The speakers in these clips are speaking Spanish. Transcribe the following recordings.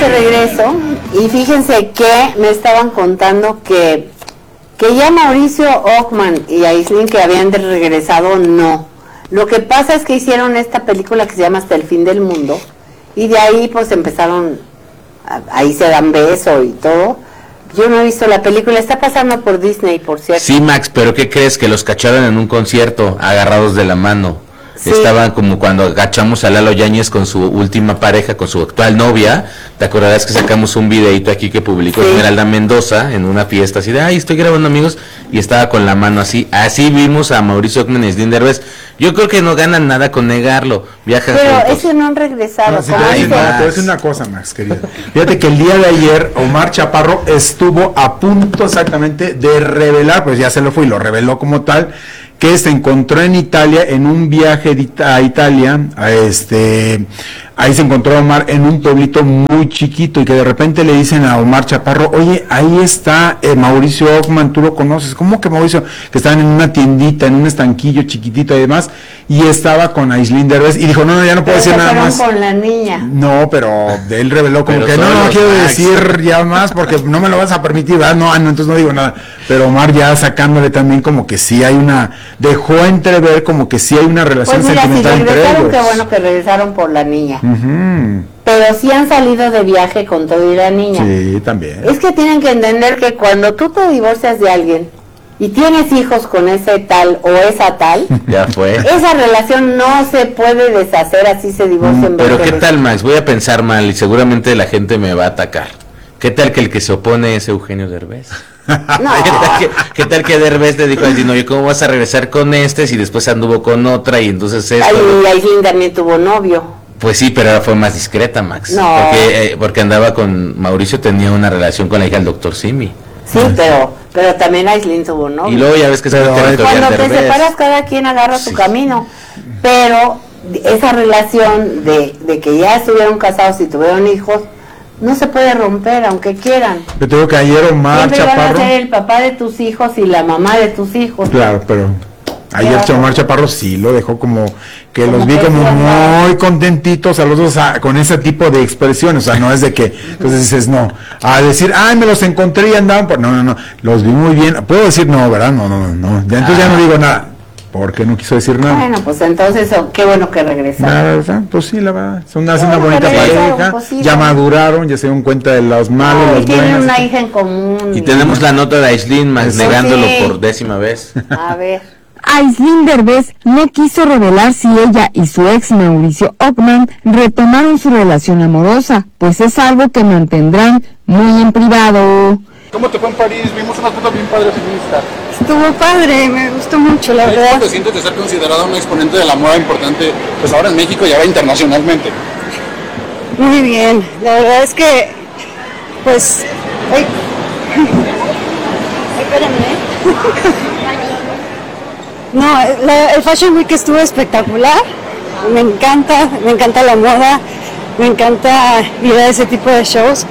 de regreso y fíjense que me estaban contando que ya Mauricio Ockman y Aislinn, que habían regresado, no. Lo que pasa es que hicieron esta película que se llama Hasta el fin del mundo y de ahí pues empezaron, ahí se dan beso y todo. Yo no he visto la película, está pasando por Disney, por cierto. Sí, Max, pero ¿qué crees? Que los cacharon en un concierto, agarrados de la mano. Sí. Estaban como cuando agachamos a Lalo Yáñez con su última pareja, con su actual novia. ¿Te acordarás que sacamos un videito aquí que publicó Esmeralda Mendoza en una fiesta así de, ay, estoy grabando, amigos? Y estaba con la mano así. Así vimos a Mauricio Ockman y Aislinn Derbez. Yo creo que no ganan nada con negarlo. Viajan pero juntos. Es que no han regresado. No, te voy a decir una cosa, Max, querida. Fíjate que el día de ayer Omar Chaparro estuvo a punto exactamente de revelar, pues ya se lo fue y lo reveló como tal, que se encontró en Italia, en un viaje a Italia, ahí se encontró a Omar en un pueblito muy chiquito y que de repente le dicen a Omar Chaparro, oye, ahí está Mauricio Ockman, tú lo conoces. ¿Cómo que Mauricio? Que estaban en una tiendita, en un estanquillo chiquitito y demás, y estaba con Aislinn Derbez y dijo, no, ya no puedo decir nada más. Con la niña. No, pero él reveló como que no quiero decir ya más porque no me lo vas a permitir, ¿verdad? No, entonces no digo nada. Pero Omar ya sacándole también como que sí hay dejó entrever como que sí hay una relación sentimental entre ellos. Qué bueno que regresaron por la niña. Pero sí han salido de viaje con todo y la niña. Sí, también. Es que tienen que entender que cuando tú te divorcias de alguien y tienes hijos con ese tal o esa tal, ya fue. Esa relación no se puede deshacer, así se divorcian. Pero ¿qué tal, Max? Voy a pensar mal y seguramente la gente me va a atacar. ¿Qué tal que el que se opone es Eugenio Derbez? No. ¿Qué tal que Derbez le dijo a Aislinn, oye, ¿cómo vas a regresar con si después anduvo con otra y entonces esto? Y Aislinn también tuvo novio. Pues sí, pero ahora fue más discreta, Max. No. Porque andaba con Mauricio, tenía una relación con la hija del doctor Simi. Sí, pero también Aislinn tuvo novio. Y luego ya ves que se cuando te separas, cada quien agarra su camino. Pero esa relación de que ya estuvieron casados y tuvieron hijos, no se puede romper, aunque quieran. Pero tengo que ayer Omar Siempre Chaparro van a ser el papá de tus hijos y la mamá de tus hijos. Claro, pero ayer Omar Chaparro sí lo dejó como que los vi como muy contentitos a los dos con ese tipo de expresiones. O sea, no es de que entonces dices no, a decir, ay, me los encontré y andaban por... No, los vi muy bien. Puedo decir no, ¿verdad? No. Entonces ya no digo nada. Porque no quiso decir nada. Bueno, pues entonces, qué bueno que regresaron. La verdad, pues sí, la verdad. Son una bonita pareja, pues sí, ya maduraron, ya se dieron cuenta de los malos, los buenos. Tienen una hija en común. Y tenemos la nota de Aislinn, más negándolo por 10ª vez. A ver. Aislinn Derbez no quiso revelar si ella y su ex Mauricio Ockman retomaron su relación amorosa, pues es algo que mantendrán muy en privado. ¿Cómo te fue en París? Vimos unas fotos bien padres en Insta. Estuvo padre, me gustó mucho, la verdad. ¿Cómo te sientes de ser considerada una exponente de la moda importante, pues ahora en México y ahora internacionalmente? Muy bien, la verdad es que, pues... Ay, espérenme. No, el Fashion Week estuvo espectacular, me encanta la moda, me encanta ir a ese tipo de shows.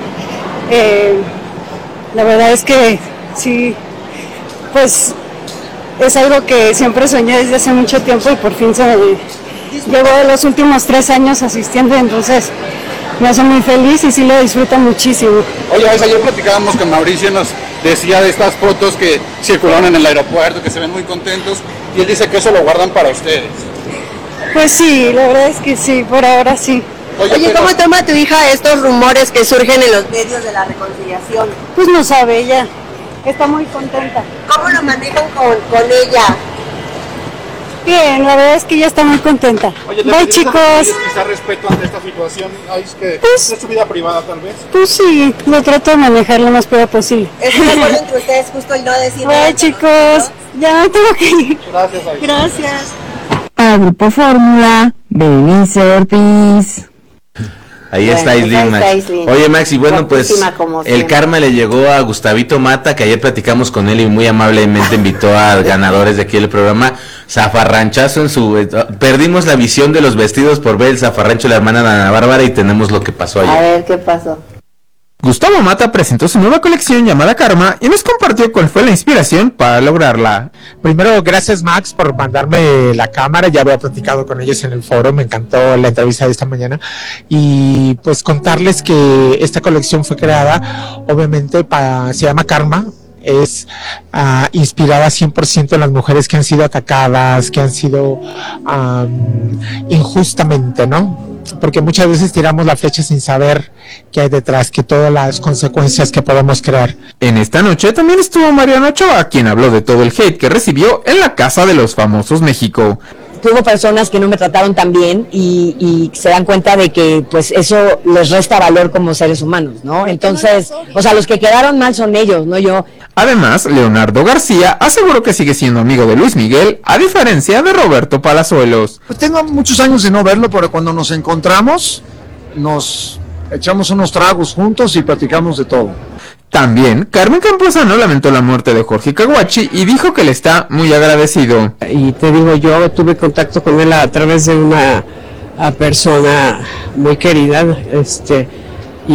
La verdad es que sí, pues es algo que siempre soñé desde hace mucho tiempo y por fin llevo los últimos 3 años asistiendo, entonces me hace muy feliz y sí lo disfruto muchísimo. Oye, ayer platicábamos con Mauricio, nos decía de estas fotos que circularon en el aeropuerto, que se ven muy contentos, y él dice que eso lo guardan para ustedes. Pues sí, la verdad es que sí, por ahora sí. Oye, ¿cómo toma tu hija estos rumores que surgen en los medios de la reconciliación? Pues no sabe, ella está muy contenta. ¿Cómo lo manejan con ella? Bien, la verdad es que ella está muy contenta. Oye, bye, chicos. ¿Quizá respeto ante esta situación? ¿Es que es su vida privada, tal vez? Pues sí, lo trato de manejar lo más puro posible. ¿Es un acuerdo entre ustedes justo el no decir nada? Bye, chicos. Ya tengo que ir. Gracias, Aislinn. Gracias. Para Grupo Fórmula, Berenice Ortiz. Ahí está Aislinn. Oye, Max, y bueno, pues el karma le llegó a Gustavito Mata, que ayer platicamos con él y muy amablemente invitó a ganadores de aquí del programa. Zafarranchazo en su... Perdimos la visión de los vestidos por ver el zafarrancho de la hermana de Ana Bárbara y tenemos lo que pasó ayer. A ver, ¿qué pasó? Gustavo Mata presentó su nueva colección llamada Karma y nos compartió cuál fue la inspiración para lograrla. Primero, gracias Max por mandarme la cámara, ya había platicado con ellos en el foro, me encantó la entrevista de esta mañana y pues contarles que esta colección fue creada, obviamente se llama Karma, es inspirada 100% en las mujeres que han sido atacadas, que han sido injustamente, ¿no? Porque muchas veces tiramos la flecha sin saber qué hay detrás, que todas las consecuencias que podemos crear. En esta noche también estuvo Mariano Ochoa, quien habló de todo el hate que recibió en la Casa de los Famosos México. Tuvo personas que no me trataron tan bien y se dan cuenta de que pues eso les resta valor como seres humanos, ¿no? Entonces, o sea, los que quedaron mal son ellos, no yo. Además, Leonardo García aseguró que sigue siendo amigo de Luis Miguel, a diferencia de Roberto Palazuelos. Pues tengo muchos años de no verlo, pero cuando nos encontramos, nos echamos unos tragos juntos y platicamos de todo. También, Carmen Camposano lamentó la muerte de Jorge Caguachi y dijo que le está muy agradecido. Y te digo, yo tuve contacto con él a través de una persona muy querida,